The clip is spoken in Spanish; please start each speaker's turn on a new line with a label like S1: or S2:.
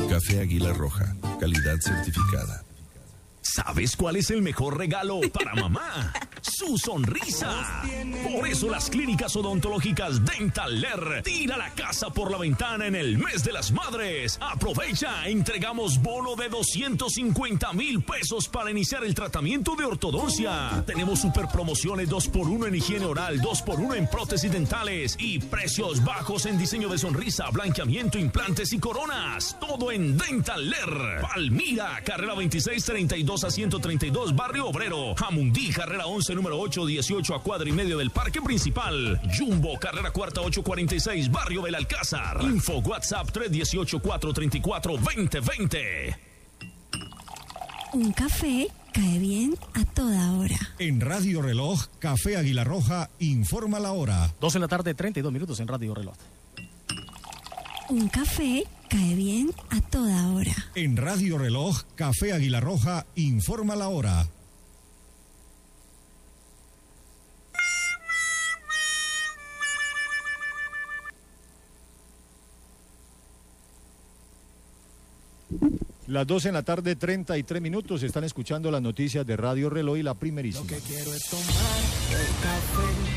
S1: Café Águila Roja, calidad certificada.
S2: ¿Sabes cuál es el mejor regalo para mamá? Su sonrisa. Por eso las clínicas odontológicas Dentaler tira la casa por la ventana en el mes de las madres. Aprovecha, entregamos bono de 250,000 pesos para iniciar el tratamiento de ortodoncia. Tenemos super promociones 2x1 en higiene oral, 2x1 en prótesis dentales y precios bajos en diseño de sonrisa, blanqueamiento, implantes y coronas. Todo en Dentaler. Palmira, carrera 2632 a 132, Barrio Obrero. Jamundí, carrera 11, número 818 a cuadra y medio del parque principal. Jumbo, carrera cuarta 846, Barrio Belalcázar. Info WhatsApp 318-434-2020.
S3: Un café cae bien a toda hora.
S4: En Radio Reloj, Café Águila Roja informa la hora.
S5: 2 de la tarde, 32 minutos en Radio Reloj.
S3: Un café cae bien a toda hora.
S4: En Radio Reloj, Café Águila Roja informa la hora. Las 12 en la tarde, 33 minutos. Están escuchando las noticias de Radio Reloj y la primerísima.
S6: Lo que quiero es tomar el café.